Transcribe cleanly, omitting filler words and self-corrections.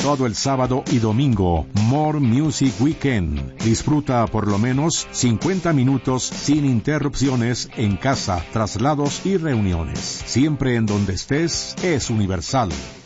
Todo el sábado y domingo, More Music Weekend. Disfruta por lo menos 50 minutos sin interrupciones en casa, traslados y reuniones. Siempre en donde estés, es Universal.